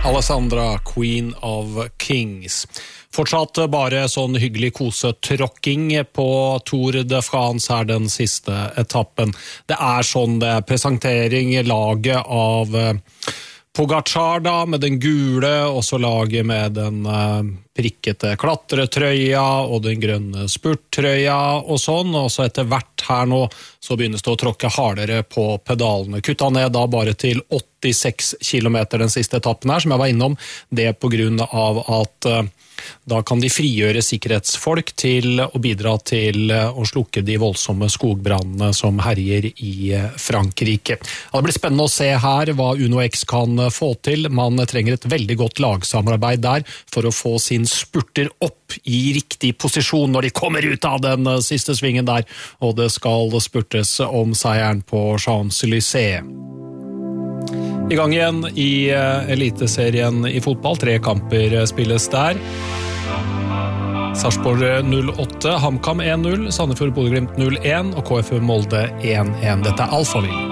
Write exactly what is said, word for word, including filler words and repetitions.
Alessandra, Queen of Kings. Fortsatt bare sånn hyggelig kosetråkking på Tour de France her den siste etappen. Det er sånn det er presentering, laget av Pogačar da, med den gule, og så laget med den uh, prikkete klatretrøya og den grønne spurttrøya og sånn, og så etter hvert her nå så begynnes det å tråkke hardere på pedalene. Kutta ned da bare til åttiseks kilometer den siste etappen her, som jeg var innom, det på grunn av at uh, da kan de frigjøre sikkerhetsfolk til å bidra til å slukke de voldsomme skogbrandene som herjer i Frankrike. Det blir spennende å se her hva Uno X kan få til. Man trenger et veldig godt lagsamarbeid der for å få sin spurter opp i riktig posisjon når de kommer ut av den siste svingen der, og det skal spurtes om seieren på Champs-Élysées. I gang igjen i eliteserien i fotball. Tre kamper spilles der. Sarpsborg null åtte, HamKam en null, Sandefjord Bodø Glimt null en og K F U Molde en en. Dette er Alfaville.